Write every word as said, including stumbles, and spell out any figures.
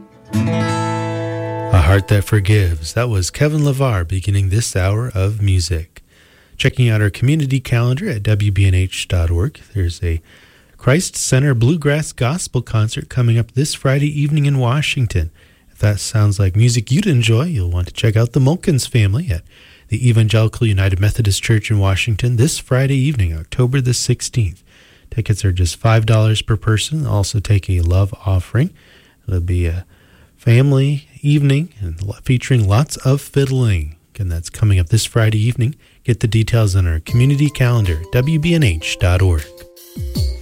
A Heart That Forgives. That was Kevin LeVar beginning this hour of music. Checking out our community calendar at W B N H dot org. There's a Christ Center Bluegrass Gospel concert coming up this Friday evening in Washington. If that sounds like music you'd enjoy, you'll want to check out the Mulkins family at the Evangelical United Methodist Church in Washington this Friday evening, October the sixteenth. Tickets are just five dollars per person. They'll also take a love offering. It'll be a family evening and featuring lots of fiddling. Again, that's coming up this Friday evening. Get the details on our community calendar, W B N H dot org.